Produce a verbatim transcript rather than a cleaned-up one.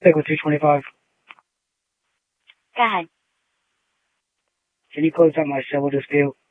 Stick with two twenty-five. Go ahead. Can you close out my civil dispute?